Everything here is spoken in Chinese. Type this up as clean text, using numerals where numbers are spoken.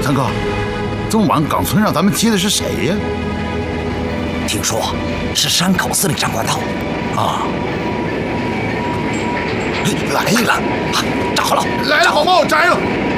堂哥，这么晚岗村让咱们接的是谁呀？ 听说是山口司令长官到。啊， 来了， 扎好了， 来了，好帽摘了。